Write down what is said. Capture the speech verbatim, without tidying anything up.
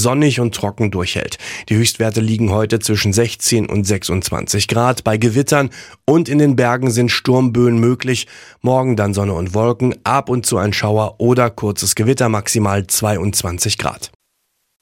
sonnig und trocken durchhält. Die Höchstwerte liegen heute zwischen sechzehn und sechsundzwanzig Grad. Bei Gewittern und in den Bergen sind Sturmböen möglich. Morgen dann Sonne und Wolken, ab und zu ein Schauer oder kurzes Gewitter, maximal zweiundzwanzig Grad.